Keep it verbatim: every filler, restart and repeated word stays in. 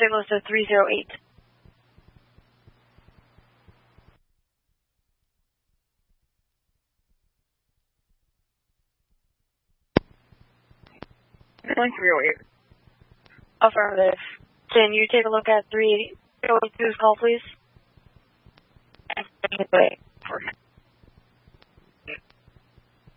signal is to three zero eight. three zero eight. Affirmative. Can you take a look at three zero eight two's call, please? Perfect.